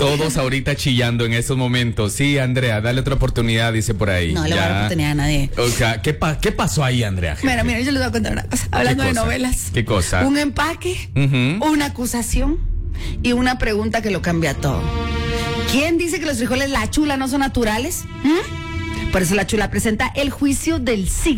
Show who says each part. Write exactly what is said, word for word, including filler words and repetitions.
Speaker 1: Todos ahorita chillando en esos momentos. Sí, Andrea, dale otra oportunidad, dice por ahí.
Speaker 2: No le voy a dar oportunidad a nadie.
Speaker 1: O sea, ¿qué, pa ¿qué pasó ahí, Andrea?
Speaker 2: Mira, mira, yo les voy a contar una cosa. Hablando de novelas.
Speaker 1: ¿Qué cosa?
Speaker 2: Un empaque, uh-huh. una acusación y una pregunta que lo cambia todo. ¿Quién dice que los frijoles La Chula no son naturales? ¿Mm? Por eso La Chula presenta el juicio del siglo.